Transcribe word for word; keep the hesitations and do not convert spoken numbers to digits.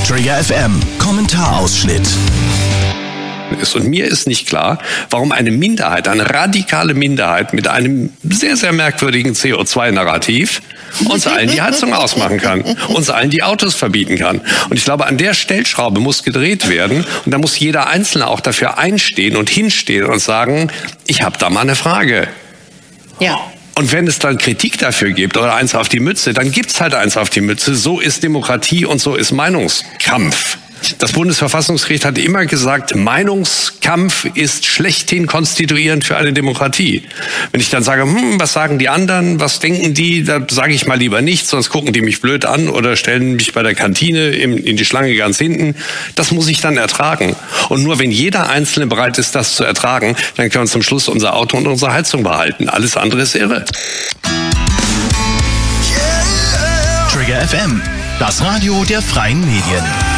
Trigger F M, Kommentarausschnitt. Und mir ist nicht klar, warum eine Minderheit, eine radikale Minderheit mit einem sehr, sehr merkwürdigen C O zwei Narrativ uns allen die Heizung ausmachen kann, uns allen die Autos verbieten kann. Und ich glaube, an der Stellschraube muss gedreht werden. Und da muss jeder Einzelne auch dafür einstehen und hinstehen und sagen, ich habe da mal eine Frage. Ja. Und wenn es dann Kritik dafür gibt oder eins auf die Mütze, dann gibt's halt eins auf die Mütze. So ist Demokratie und so ist Meinungskampf. Das Bundesverfassungsgericht hat immer gesagt, Meinungskampf ist schlechthin konstituierend für eine Demokratie. Wenn ich dann sage, hm, was sagen die anderen, was denken die, da sage ich mal lieber nichts, sonst gucken die mich blöd an oder stellen mich bei der Kantine in, in die Schlange ganz hinten. Das muss ich dann ertragen. Und nur wenn jeder Einzelne bereit ist, das zu ertragen, dann können wir zum Schluss unser Auto und unsere Heizung behalten. Alles andere ist irre. Trigger F M, das Radio der freien Medien.